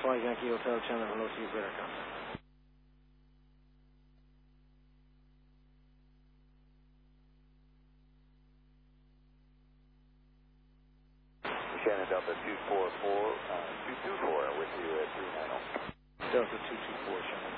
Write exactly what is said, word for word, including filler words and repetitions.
Flight Yankee Hotel, Chandler, hello to you, better contact. Shannon Delta two four four, uh, two two four with you at three nine zero. Delta two two four, Shannon.